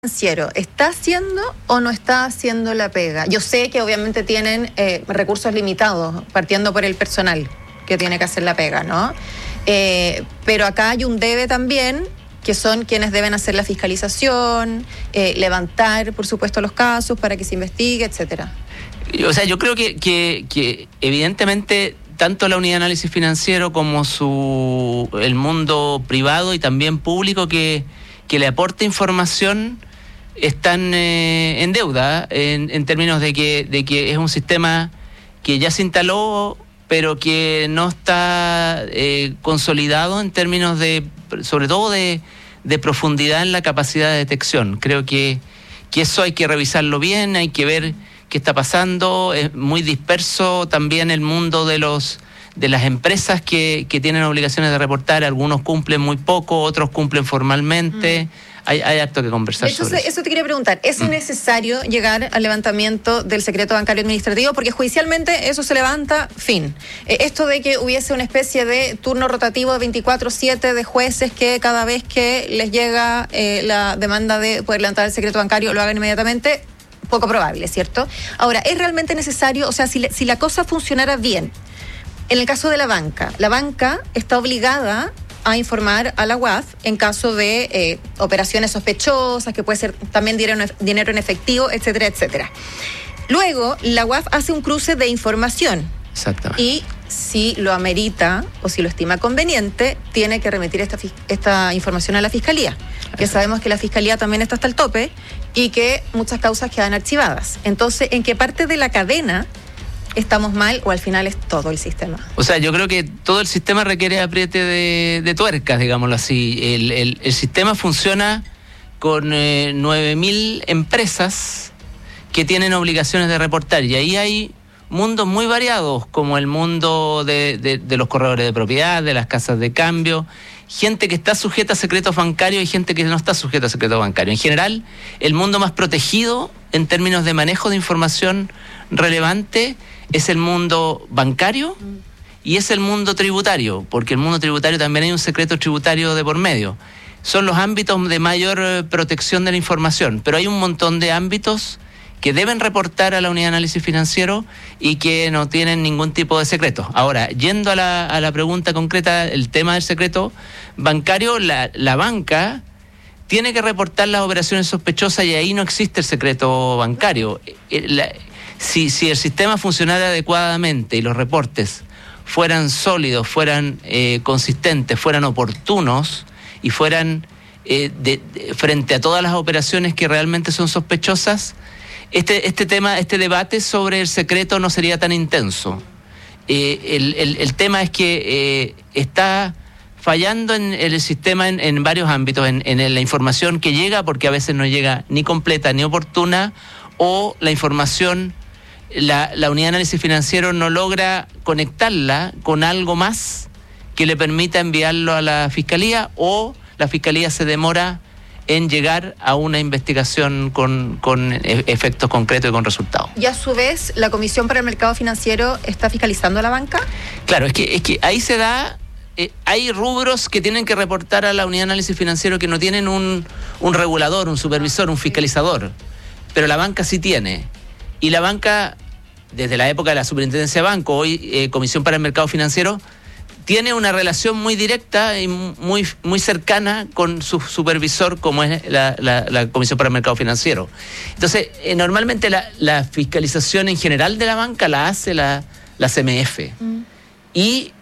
Financiero, ¿está haciendo o no está haciendo la pega? Yo sé que obviamente tienen recursos limitados, partiendo por el personal que tiene que hacer la pega, ¿no? Pero acá hay un debe también, que son quienes deben hacer la fiscalización, levantar, por supuesto, los casos para que se investigue, etcétera. O sea, yo creo que evidentemente tanto la unidad de análisis financiero como el mundo privado y también público que le aporta información están en deuda en términos de que es un sistema que ya se instaló, pero que no está consolidado en términos sobre todo de profundidad en la capacidad de detección. Creo que eso hay que revisarlo bien, hay que ver qué está pasando. Es muy disperso también el mundo de las empresas que tienen obligaciones de reportar. Algunos cumplen muy poco, otros cumplen formalmente. Hay harto que conversar sobre eso te quería preguntar. ¿Es necesario llegar al levantamiento del secreto bancario administrativo? Porque judicialmente eso se levanta, fin. Esto de que hubiese una especie de turno rotativo de 24/7 de jueces que cada vez que les llega la demanda de poder levantar el secreto bancario lo hagan inmediatamente, poco probable, ¿cierto? Ahora, ¿es realmente necesario? O sea, si la cosa funcionara bien, en el caso de la banca está obligada a informar a la UAF en caso de operaciones sospechosas, que puede ser también dinero en efectivo, etcétera, etcétera. Luego, la UAF hace un cruce de información. Exactamente. Y si lo amerita o si lo estima conveniente, tiene que remitir esta información a la Fiscalía, que sabemos que la Fiscalía también está hasta el tope y que muchas causas quedan archivadas. Entonces, ¿en qué parte de la cadena estamos mal o al final es todo el sistema? O sea, yo creo que todo el sistema requiere apriete de tuercas, digámoslo así. El sistema funciona con 9.000 empresas que tienen obligaciones de reportar, y ahí hay mundos muy variados, como el mundo de los corredores de propiedad, de las casas de cambio, gente que está sujeta a secretos bancarios y gente que no está sujeta a secretos bancarios. En general, el mundo más protegido en términos de manejo de información relevante es el mundo bancario y es el mundo tributario, porque el mundo tributario también hay un secreto tributario de por medio. Son los ámbitos de mayor protección de la información, pero hay un montón de ámbitos que deben reportar a la unidad de análisis financiero y que no tienen ningún tipo de secreto. Ahora, yendo a la pregunta concreta, el tema del secreto bancario, la banca tiene que reportar las operaciones sospechosas y ahí no existe el secreto bancario. Si el sistema funcionara adecuadamente y los reportes fueran sólidos, fueran consistentes, fueran oportunos y fueran frente a todas las operaciones que realmente son sospechosas, este debate sobre el secreto no sería tan intenso. El tema es que está fallando en el sistema en varios ámbitos, en la información que llega, porque a veces no llega ni completa ni oportuna, o la información, la unidad de análisis financiero no logra conectarla con algo más que le permita enviarlo a la Fiscalía, o la Fiscalía se demora en llegar a una investigación con efectos concretos y con resultados. Y a su vez, ¿la Comisión para el Mercado Financiero está fiscalizando a la banca? Claro, es que ahí se da, hay rubros que tienen que reportar a la unidad de análisis financiero que no tienen un regulador, un supervisor, un fiscalizador, pero la banca sí tiene. Y la banca, desde la época de la Superintendencia de Banco, hoy Comisión para el Mercado Financiero, tiene una relación muy directa y muy, muy cercana con su supervisor, como es la Comisión para el Mercado Financiero. Entonces, normalmente la fiscalización en general de la banca la hace la CMF. Y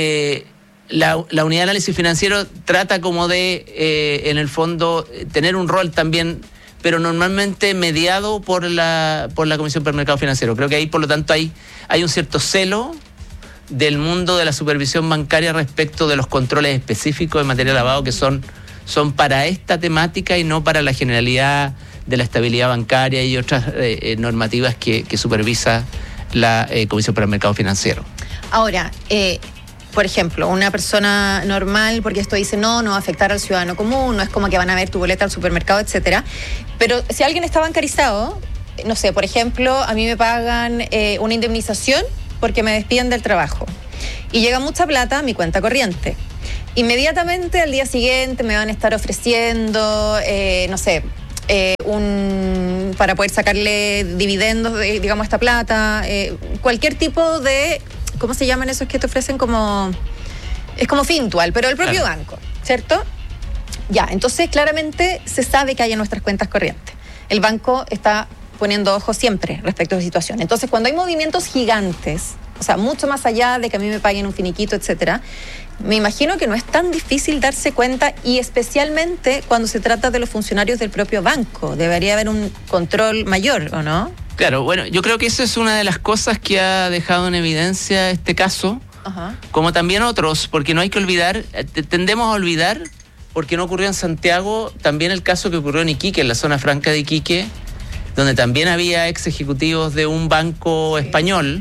la unidad de análisis financiero trata como de, en el fondo, tener un rol también, pero normalmente mediado por la Comisión para el Mercado Financiero. Creo que ahí, por lo tanto, hay un cierto celo del mundo de la supervisión bancaria respecto de los controles específicos en materia de lavado que son para esta temática y no para la generalidad de la estabilidad bancaria y otras normativas que supervisa la Comisión para el Mercado Financiero. Ahora, por ejemplo, una persona normal, porque esto dice no va a afectar al ciudadano común, no es como que van a ver tu boleta al supermercado, etcétera, pero si alguien está bancarizado, no sé, por ejemplo, a mí me pagan una indemnización porque me despiden del trabajo y llega mucha plata a mi cuenta corriente. Inmediatamente al día siguiente me van a estar ofreciendo, no sé, para poder sacarle dividendos, digamos, a esta plata, cualquier tipo de, ¿cómo se llaman esos que te ofrecen como... Es como Fintual, pero el propio banco, ¿cierto? Ya, entonces claramente se sabe que hay en nuestras cuentas corrientes. El banco está poniendo ojo siempre respecto a esa situación. Entonces, cuando hay movimientos gigantes, o sea, mucho más allá de que a mí me paguen un finiquito, etcétera, me imagino que no es tan difícil darse cuenta, y especialmente cuando se trata de los funcionarios del propio banco. Debería haber un control mayor, ¿o no? Claro, bueno, yo creo que esa es una de las cosas que ha dejado en evidencia este caso, como también otros, porque no hay que olvidar, tendemos a olvidar, porque no ocurrió en Santiago, también el caso que ocurrió en Iquique, en la zona franca de Iquique, donde también había ex ejecutivos de un banco español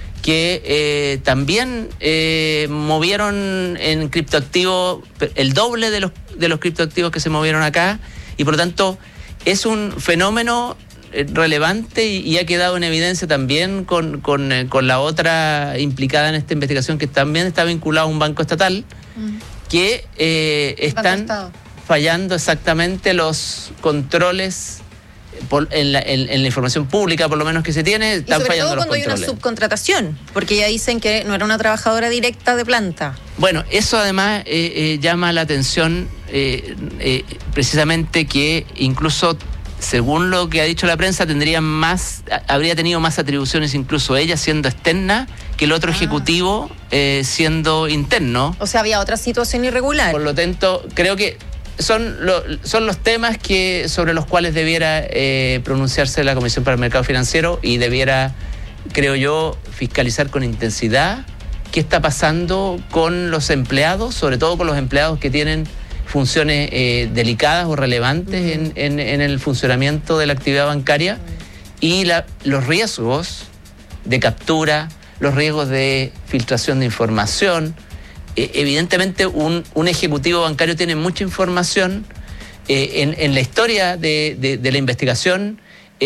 que también movieron en criptoactivos el doble de los criptoactivos que se movieron acá, y por lo tanto es un fenómeno relevante y ha quedado en evidencia también con la otra implicada en esta investigación, que también está vinculada a un banco estatal, que están fallando exactamente los controles en la información pública, por lo menos que se tiene, están fallando los controles. Y sobre todo cuando hay una subcontratación, porque ya dicen que no era una trabajadora directa de planta. Bueno, eso además llama la atención, precisamente que incluso, según lo que ha dicho la prensa, habría tenido más atribuciones incluso ella siendo externa que el otro ejecutivo siendo interno. O sea, había otra situación irregular. Por lo tanto, creo que son los temas sobre los cuales debiera pronunciarse la Comisión para el Mercado Financiero, y debiera, creo yo, fiscalizar con intensidad qué está pasando con los empleados, sobre todo con los empleados que tienen funciones delicadas o relevantes en el funcionamiento de la actividad bancaria, y los riesgos de captura, los riesgos de filtración de información. Evidentemente un ejecutivo bancario tiene mucha información. En la historia de la investigación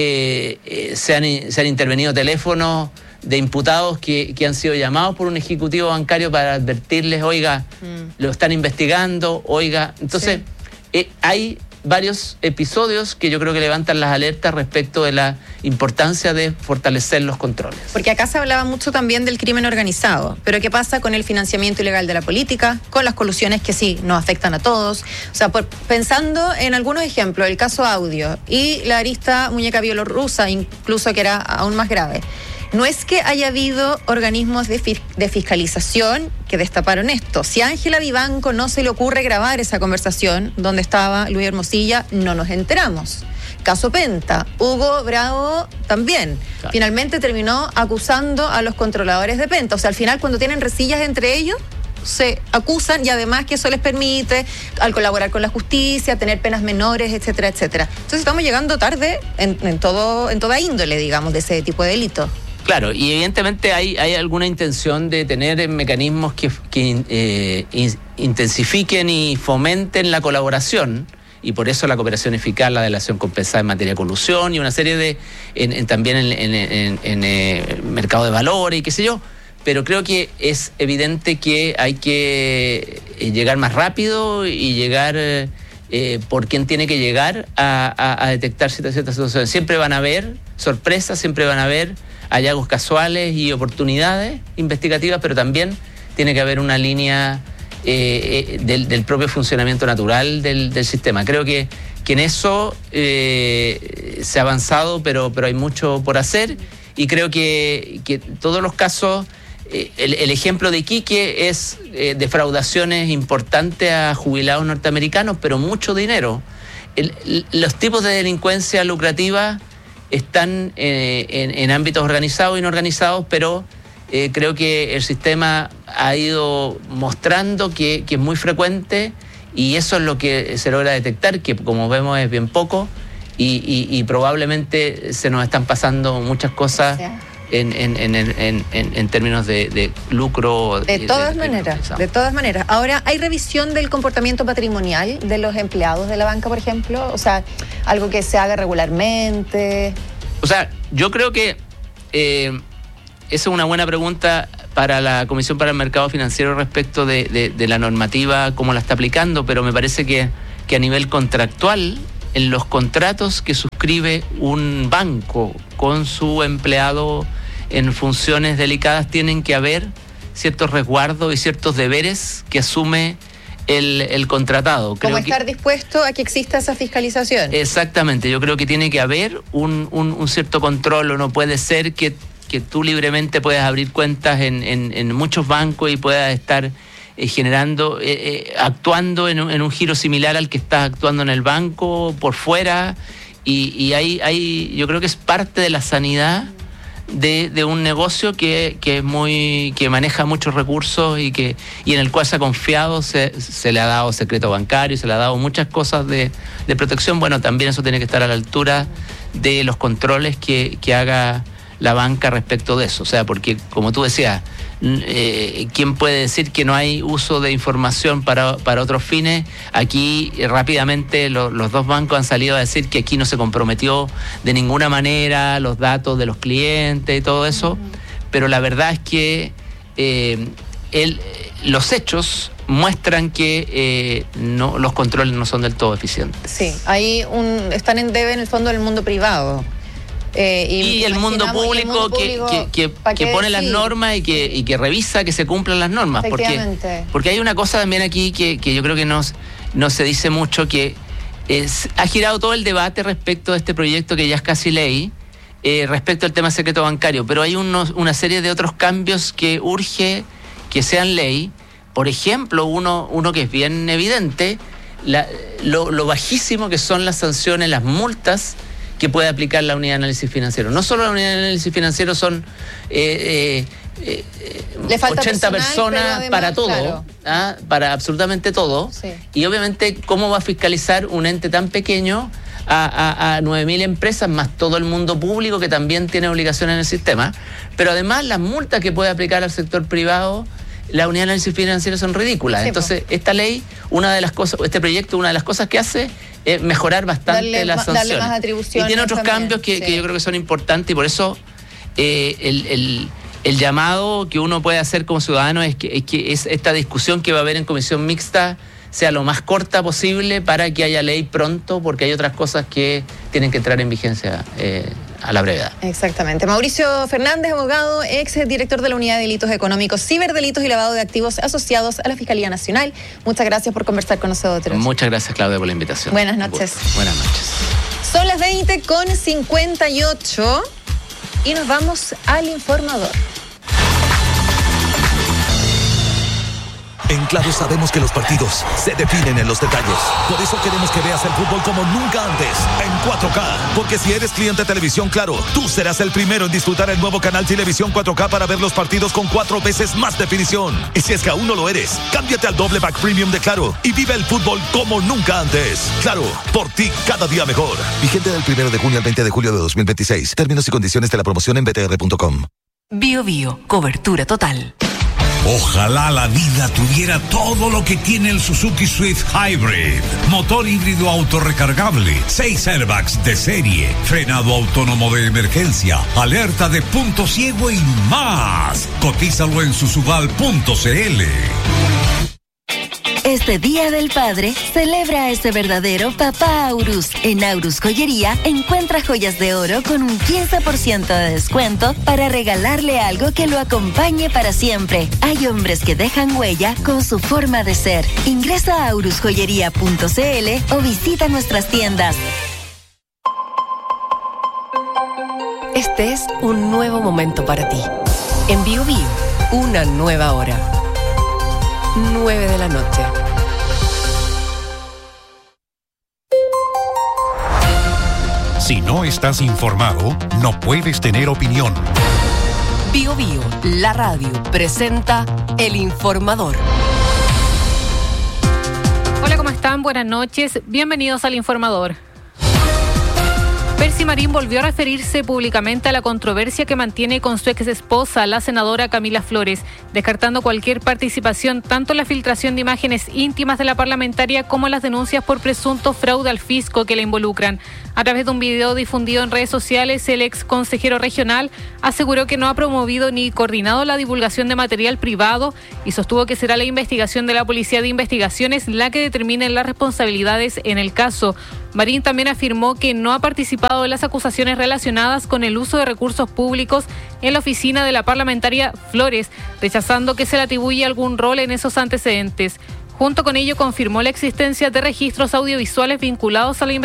se han intervenido teléfonos de imputados que han sido llamados por un ejecutivo bancario para advertirles, oiga, lo están investigando, oiga. Entonces, hay varios episodios que yo creo que levantan las alertas respecto de la importancia de fortalecer los controles. Porque acá se hablaba mucho también del crimen organizado, pero ¿qué pasa con el financiamiento ilegal de la política? Con las colusiones que sí nos afectan a todos. O sea, pensando en algunos ejemplos, el caso Audio y la arista muñeca bielorrusa, incluso, que era aún más grave. No es que haya habido organismos de fiscalización que destaparon esto. Si a Ángela Vivanco no se le ocurre grabar esa conversación donde estaba Luis Hermosilla, no nos enteramos. Caso Penta, Hugo Bravo también. Claro. Finalmente terminó acusando a los controladores de Penta. O sea, al final, cuando tienen resillas entre ellos, se acusan, y además que eso les permite, al colaborar con la justicia, tener penas menores, etcétera, etcétera. Entonces estamos llegando tarde en toda índole, digamos, de ese tipo de delito. Claro, y evidentemente hay alguna intención de tener mecanismos que intensifiquen y fomenten la colaboración, y por eso la cooperación eficaz, la delación compensada en materia de colusión, y una serie también en mercado de valores y qué sé yo. Pero creo que es evidente que hay que llegar más rápido y llegar por quien tiene que llegar a detectar ciertas situaciones. Siempre van a haber sorpresas, siempre van a haber hallazgos casuales y oportunidades investigativas, pero también tiene que haber una línea del propio funcionamiento natural del sistema. Creo que en eso se ha avanzado, pero hay mucho por hacer, y creo que todos los casos, el ejemplo de Iquique es defraudaciones importantes a jubilados norteamericanos, pero mucho dinero. Los tipos de delincuencia lucrativa están en ámbitos organizados e inorganizados, pero creo que el sistema ha ido mostrando que es muy frecuente, y eso es lo que se logra detectar, que como vemos es bien poco, y probablemente se nos están pasando muchas cosas. O sea, en términos de lucro. De todas maneras. Ahora, ¿hay revisión del comportamiento patrimonial de los empleados de la banca, por ejemplo? O sea, algo que se haga regularmente. O sea, yo creo que esa es una buena pregunta para la Comisión para el Mercado Financiero respecto de la normativa, cómo la está aplicando, pero me parece que a nivel contractual en los contratos que suscribe un banco con su empleado en funciones delicadas tienen que haber ciertos resguardos y ciertos deberes que asume el contratado. Como estar dispuesto a que exista esa fiscalización. Exactamente, yo creo que tiene que haber un cierto control, o no puede ser que tú libremente puedas abrir cuentas en muchos bancos y puedas estar generando, actuando en un giro similar al que estás actuando en el banco, por fuera, y ahí yo creo que es parte de la sanidad de un negocio que maneja muchos recursos y en el cual se ha confiado, se le ha dado secreto bancario, se le ha dado muchas cosas de protección. Bueno, también eso tiene que estar a la altura de los controles que haga la banca respecto de eso. O sea, porque como tú decías, ¿quién puede decir que no hay uso de información para otros fines? Aquí rápidamente los dos bancos han salido a decir que aquí no se comprometió de ninguna manera los datos de los clientes y todo eso, pero la verdad es que los hechos muestran que los controles no son del todo eficientes. Sí, ahí están en debe en el fondo del mundo privado. Y el mundo público que pone las normas y que revisa que se cumplan las normas, porque hay una cosa también aquí que yo creo que no se dice mucho, que ha girado todo el debate respecto de este proyecto que ya es casi ley, respecto al tema secreto bancario, pero hay una serie de otros cambios que urge que sean ley. Por ejemplo, uno que es bien evidente, lo bajísimo que son las sanciones, las multas que puede aplicar la unidad de análisis financiero. No solo la unidad de análisis financiero son 80 personas además, para todo, claro, para absolutamente todo. Sí. Y obviamente, ¿cómo va a fiscalizar un ente tan pequeño a 9.000 empresas, más todo el mundo público que también tiene obligaciones en el sistema? Pero además, las multas que puede aplicar al sector privado, la unidad de análisis financiero, son ridículas. Sí, entonces, esta ley, este proyecto, una de las cosas que hace es mejorar bastante las sanciones. Darle más atribuciones. Y tiene otros cambios que yo creo que son importantes, y por eso el llamado que uno puede hacer como ciudadano es que esta discusión que va a haber en comisión mixta sea lo más corta posible para que haya ley pronto, porque hay otras cosas que tienen que entrar en vigencia a la brevedad. Exactamente. Mauricio Fernández, abogado, ex director de la Unidad de Delitos Económicos, Ciberdelitos y Lavado de Activos asociados a la Fiscalía Nacional. Muchas gracias por conversar con nosotros. Muchas gracias, Claudia, por la invitación. Buenas noches. Buenas noches. Son las 20:58 y nos vamos al informador. En Claro sabemos que los partidos se definen en los detalles. Por eso queremos que veas el fútbol como nunca antes, en 4K. Porque si eres cliente de Televisión Claro, tú serás el primero en disfrutar el nuevo canal Televisión 4K para ver los partidos con 4 veces más definición. Y si es que aún no lo eres, cámbiate al doble pack premium de Claro y vive el fútbol como nunca antes. Claro, por ti cada día mejor. Vigente del 1 de junio al 20 de julio de 2026. Términos y condiciones de la promoción en btr.com. Bio Bio, cobertura total. Ojalá la vida tuviera todo lo que tiene el Suzuki Swift Hybrid. Motor híbrido autorrecargable, 6 airbags de serie, frenado autónomo de emergencia, alerta de punto ciego y más. Cotízalo en susubal.cl. Este Día del Padre, celebra a ese verdadero papá Aurus. En Aurus Joyería, encuentra joyas de oro con un 15% de descuento para regalarle algo que lo acompañe para siempre. Hay hombres que dejan huella con su forma de ser. Ingresa a aurusjoyería.cl o visita nuestras tiendas. Este es un nuevo momento para ti. En Bio Bio, una nueva hora. 9 de la noche. Si no estás informado, no puedes tener opinión. Bio Bio, la radio, presenta El Informador. Hola, ¿cómo están? Buenas noches. Bienvenidos al Informador. Percy Marín volvió a referirse públicamente a la controversia que mantiene con su ex esposa, la senadora Camila Flores, descartando cualquier participación tanto en la filtración de imágenes íntimas de la parlamentaria como en las denuncias por presunto fraude al fisco que la involucran. A través de un video difundido en redes sociales, el ex consejero regional aseguró que no ha promovido ni coordinado la divulgación de material privado y sostuvo que será la investigación de la Policía de Investigaciones la que determine las responsabilidades en el caso. Marín también afirmó que no ha participado en las acusaciones relacionadas con el uso de recursos públicos en la oficina de la parlamentaria Flores, rechazando que se le atribuya algún rol en esos antecedentes. Junto con ello confirmó la existencia de registros audiovisuales vinculados a la investigación